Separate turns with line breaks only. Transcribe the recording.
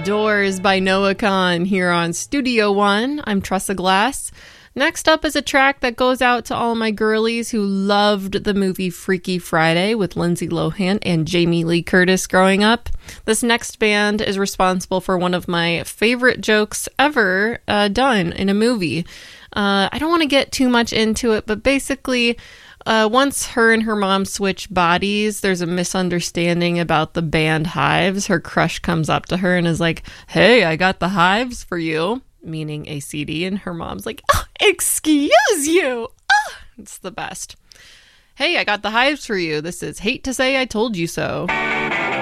Doors by Noah Kahan here on Studio One. I'm Tressa Glass. Next up is a track that goes out to all my girlies who loved the movie Freaky Friday with Lindsay Lohan and Jamie Lee Curtis growing up. This next band is responsible for one of my favorite jokes ever done in a movie. I don't want to get too much into it, but basically, once her and her mom switch bodies, there's a misunderstanding about the band Hives. Her crush comes up to her and is like, "Hey, I got the Hives for you," meaning a CD, and her mom's like, "Oh, excuse you." Oh, it's the best. "Hey, I got the Hives for you. This is Hate to Say I Told You So."